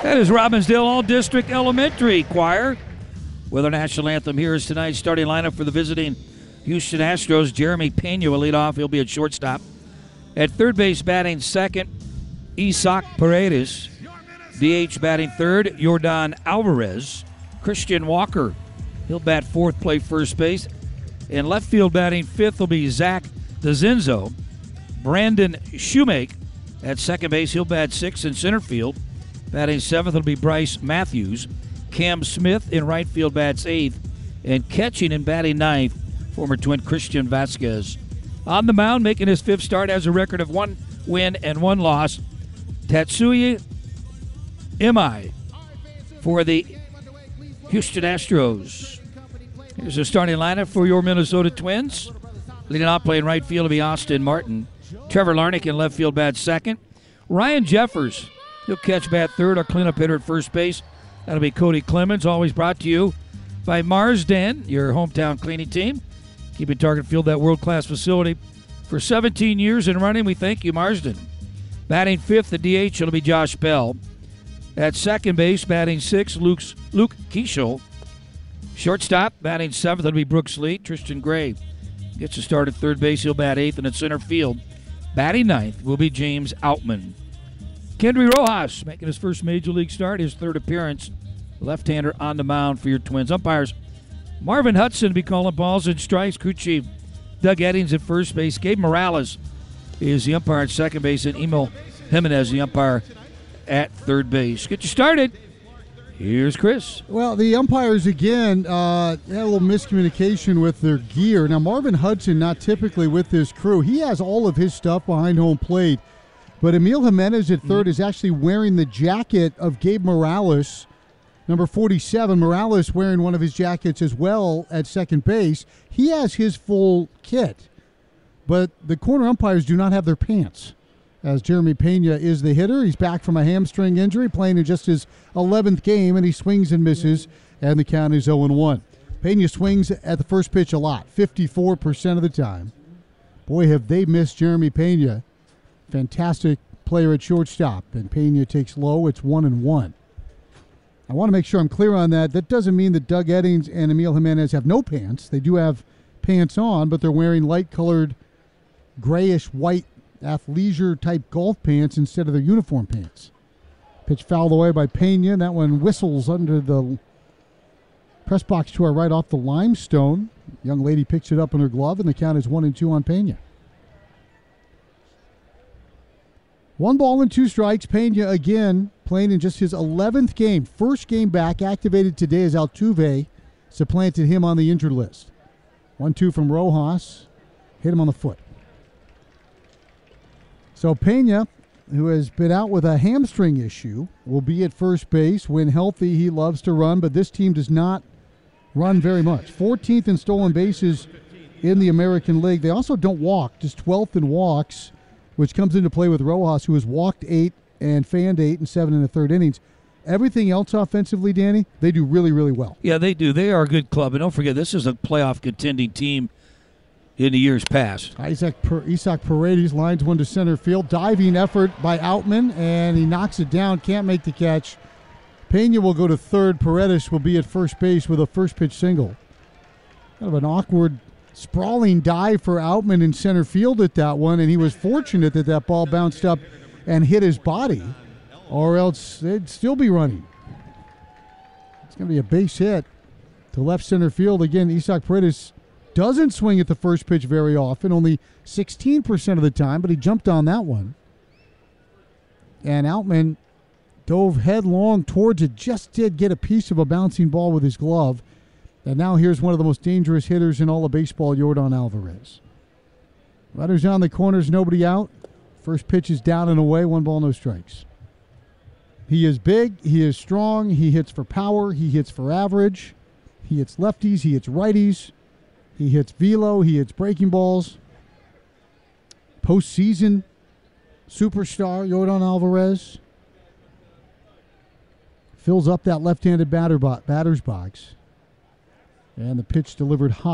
That is Robbinsdale All-District Elementary Choir with our national anthem. Here is tonight's starting lineup for the visiting Houston Astros. Jeremy Pena will lead off. He'll be at shortstop. At third base, batting second, Isaac Paredes. DH batting third, Jordan Alvarez. Christian Walker, he'll bat fourth, play first base. In left field batting fifth will be Zach DeZenzo. Brandon Shoemake at second base, he'll bat sixth. In center field, batting seventh will be Bryce Matthews. Cam Smith in right field bats eighth. And catching and batting ninth, former Twin Christian Vasquez. On the mound, making his fifth start, has a record of 1 win and 1 loss, Tatsuya Imai for the Houston Astros. Here's the starting lineup for your Minnesota Twins. Leading off, playing right field will be Austin Martin. Trevor Larnach in left field bats second. Ryan Jeffers, he'll catch bat third. Our cleanup hitter at first base, that'll be Cody Clemens. Always brought to you by Marsden, your hometown cleaning team. Keeping Target Field that world-class facility for 17 years and running. We thank you, Marsden. Batting fifth, the DH, it'll be Josh Bell. At second base, batting sixth, Luke Keishel. Shortstop, batting seventh, it'll be Brooks Lee. Tristan Gray gets a start at third base. He'll bat eighth. And at center field, batting ninth, will be James Outman. Kendry Rojas making his first Major League start, his third appearance. Left-hander on the mound for your Twins. Umpires, Marvin Hudson will be calling balls and strikes. Crew chief Doug Eddings at first base. Gabe Morales is the umpire at second base, and Emil Jimenez the umpire at third base. Get you started. Here's Chris. Well, the umpires, again, had a little miscommunication with their gear. Now, Marvin Hudson, not typically with this crew. He has all of his stuff behind home plate. But Emil Jimenez at third is actually wearing the jacket of Gabe Morales, number 47. Morales wearing one of his jackets as well at second base. He has his full kit. But the corner umpires do not have their pants, as Jeremy Pena is the hitter. He's back from a hamstring injury, playing in just his 11th game, and he swings and misses, and the count is 0-1. Pena swings at the first pitch a lot, 54% of the time. Boy, have they missed Jeremy Pena. Fantastic player at shortstop, and Pena takes low. It's 1-1. I want to make sure I'm clear on that. That doesn't mean that Doug Eddings and Emil Jimenez have no pants. They do have pants on, but they're wearing light-colored, grayish-white athleisure-type golf pants instead of their uniform pants. Pitch fouled away by Pena. That one whistles under the press box to our right off the limestone. Young lady picks it up in her glove, and the count is 1-2 on Pena. 1 ball and 2 strikes. Pena again playing in just his 11th game. First game back, activated today as Altuve supplanted him on the injured list. 1-2 from Rojas. Hit him on the foot. So Pena, who has been out with a hamstring issue, will be at first base. When healthy, he loves to run, but this team does not run very much. 14th in stolen bases in the American League. They also don't walk, just 12th in walks, which comes into play with Rojas, who has walked 8 and fanned 8 and 7 in the third innings. Everything else offensively, Danny, they do really, really well. Yeah, they do. They are a good club. And don't forget, this is a playoff contending team in the years past. Isaac Paredes lines one to center field. Diving effort by Outman, and he knocks it down. Can't make the catch. Pena will go to third. Paredes will be at first base with a first pitch single. Kind of an awkward, sprawling dive for Outman in center field at that one, and he was fortunate that that ball bounced up and hit his body, or else they'd still be running. It's going to be a base hit to left center field. Again, Isaac Paredes doesn't swing at the first pitch very often, only 16% of the time, but he jumped on that one. And Outman dove headlong towards it, just did get a piece of a bouncing ball with his glove. And now here's one of the most dangerous hitters in all of baseball, Jordan Alvarez. Runners on the corners, nobody out. First pitch is down and away, 1 ball, no strikes. He is big, he is strong, he hits for power, he hits for average. He hits lefties, he hits righties. He hits velo, he hits breaking balls. Postseason superstar Jordan Alvarez fills up that left-handed batter's box. And the pitch delivered high.